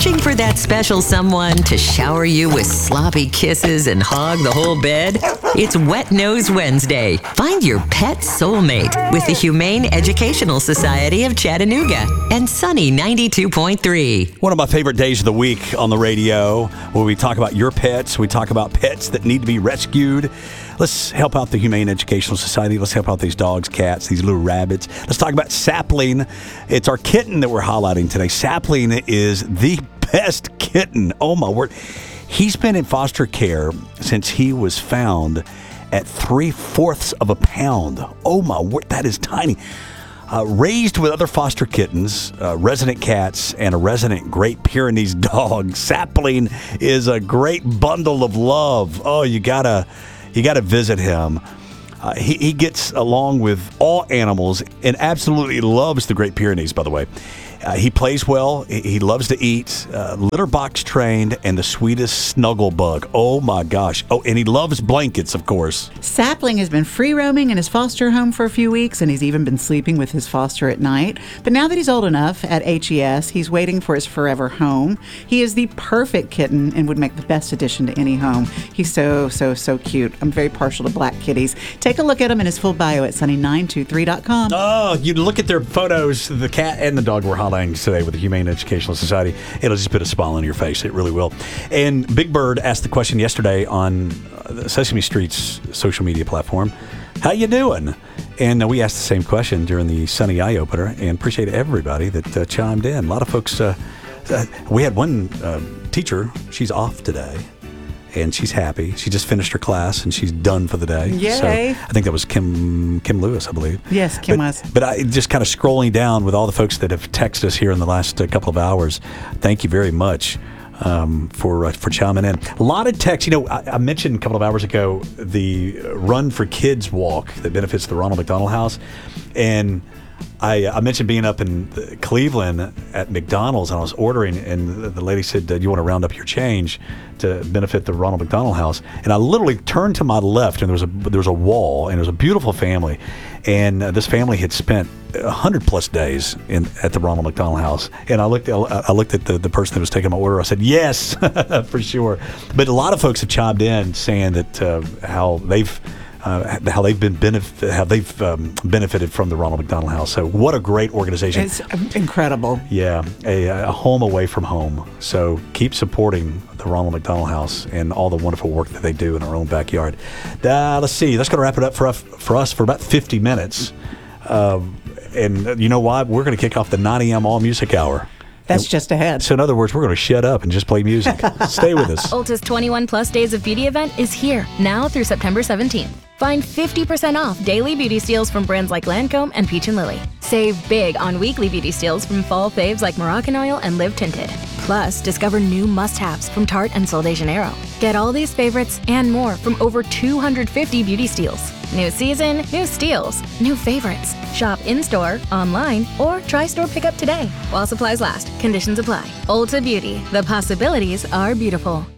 Searching for that special someone to shower you with sloppy kisses and hog the whole bed? It's Wet Nose Wednesday. Find your pet soulmate with the Humane Educational Society of Chattanooga and Sunny 92.3. One of my favorite days of the week on the radio, where we talk about your pets, we talk about pets that need to be rescued. Let's help out the Humane Educational Society. Let's help out these dogs, cats, these little rabbits. Let's talk about Sapling. It's our kitten that we're highlighting today. Sapling is the best kitten. Oh, my word. He's been in foster care since he was found at 3/4 of a pound. Oh, my word. That is tiny. Raised with other foster kittens, resident cats, and a resident Great Pyrenees dog, Sapling is a great bundle of love. Oh, you gotta visit him. He gets along with all animals and absolutely loves the Great Pyrenees, by the way. He plays well. He loves to eat. Litter box trained and the sweetest snuggle bug. Oh, my gosh. Oh, and he loves blankets, of course. Sapling has been free roaming in his foster home for a few weeks, and he's even been sleeping with his foster at night. But now that he's old enough at HES, he's waiting for his forever home. He is the perfect kitten and would make the best addition to any home. He's so cute. I'm very partial to black kitties. Take a look at him in his full bio at sunny923.com. Oh, you look at their photos, the cat and the dog were highlighting today with the Humane Educational Society. It'll just put a smile on your face. It really will. And Big Bird asked the question yesterday on Sesame Street's social media platform, how you doing? And we asked the same question during the Sunny Eye Opener, and appreciate everybody that chimed in. A lot of folks, we had one teacher, she's off today. And she's happy. She just finished her class and she's done for the day. Yay. So I think that was Kim Lewis, I believe. Yes, Kim was. But I just kind of scrolling down with all the folks that have texted us here in the last couple of hours. Thank you very much for chiming in. A lot of texts. You know, I mentioned a couple of hours ago the Run for Kids walk that benefits the Ronald McDonald House. And I mentioned being up in Cleveland at McDonald's, and I was ordering, and the lady said, do you want to round up your change to benefit the Ronald McDonald House? And I literally turned to my left, and there was a wall, and it was a beautiful family. And this family had spent 100+ days at the Ronald McDonald House. And I looked at the person that was taking my order. I said, yes, for sure. But a lot of folks have chimed in saying that how they've benefited from the Ronald McDonald House. So what a great organization. It's incredible. Yeah, a home away from home. So keep supporting the Ronald McDonald House and all the wonderful work that they do in our own backyard. Let's see. That's going to wrap it up for us for about 50 minutes. And you know why? We're going to kick off the 9 a.m. All Music Hour. That's just ahead. So in other words, we're going to shut up and just play music. Stay with us. Ulta's 21 Plus Days of Beauty event is here now through September 17th. Find 50% off daily beauty steals from brands like Lancome and Peach & Lily. Save big on weekly beauty steals from fall faves like Moroccan Oil and Live Tinted. Plus, discover new must-haves from Tarte and Sol de Janeiro. Get all these favorites and more from over 250 beauty steals. New season, new steals, new favorites. Shop in-store, online, or try store pickup today. While supplies last, conditions apply. Ulta Beauty, the possibilities are beautiful.